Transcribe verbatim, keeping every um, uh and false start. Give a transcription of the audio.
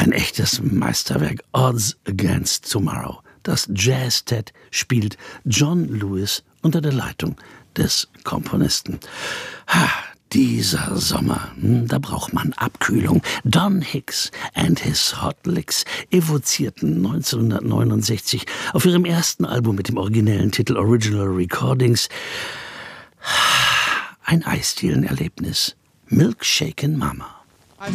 Ein echtes Meisterwerk, Odds Against Tomorrow. Das Jazztett spielt John Lewis unter der Leitung des Komponisten. Ha, dieser Sommer, da braucht man Abkühlung. Don Hicks and his Hot Licks evozierten neunzehnhundertneunundsechzig auf ihrem ersten Album mit dem originellen Titel Original Recordings ein Eisdielerlebnis. Milkshakin' Mama.